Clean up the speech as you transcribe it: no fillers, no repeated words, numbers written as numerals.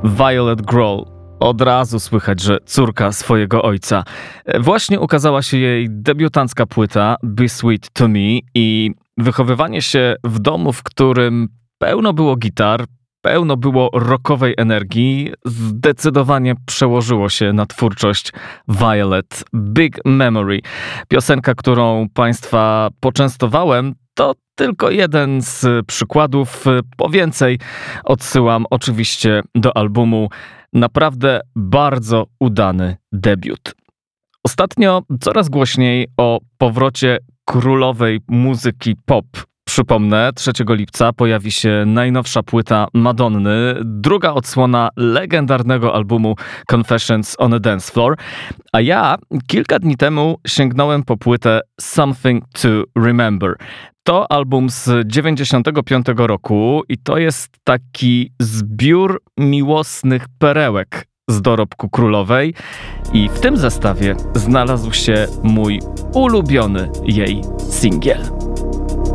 Violet Grohl. Od razu słychać, że córka swojego ojca. Właśnie ukazała się jej debiutancka płyta Be Sweet to Me i wychowywanie się w domu, w którym pełno było gitar, pełno było rockowej energii, zdecydowanie przełożyło się na twórczość Violet. Big Memory. Piosenka, którą Państwa poczęstowałem, to tylko jeden z przykładów. Po więcej odsyłam oczywiście do albumu. Naprawdę bardzo udany debiut. Ostatnio coraz głośniej o powrocie królowej muzyki pop. Przypomnę, 3 lipca pojawi się najnowsza płyta Madonny, druga odsłona legendarnego albumu Confessions on a Dance Floor, a ja kilka dni temu sięgnąłem po płytę Something to Remember. To album z 95 roku i to jest taki zbiór miłosnych perełek z dorobku królowej i w tym zestawie znalazł się mój ulubiony jej singiel.